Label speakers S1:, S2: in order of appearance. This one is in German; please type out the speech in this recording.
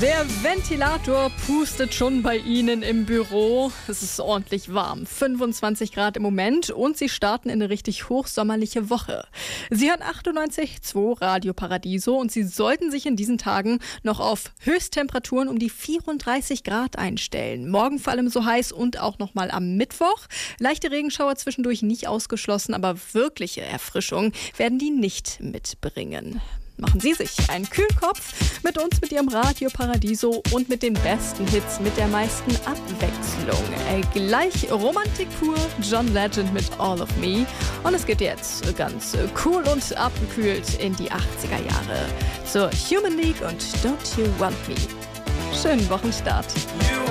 S1: Der Ventilator pustet schon bei Ihnen im Büro. Es ist ordentlich warm. 25 Grad im Moment und Sie starten in eine richtig hochsommerliche Woche. Sie hören 98,2 Radio Paradiso und Sie sollten sich in diesen Tagen noch auf Höchsttemperaturen um die 34 Grad einstellen. Morgen vor allem so heiß und auch nochmal am Mittwoch. Leichte Regenschauer zwischendurch nicht ausgeschlossen, aber wirkliche Erfrischung werden die nicht mitbringen. Machen Sie sich einen kühlen Kopf mit uns, mit Ihrem Radio Paradiso und mit den besten Hits, mit der meisten Abwechslung. Gleich Romantik pur, John Legend mit All of Me. Und es geht jetzt ganz cool und abgekühlt in die 80er Jahre zur Human League und Don't You Want Me. Schönen Wochenstart.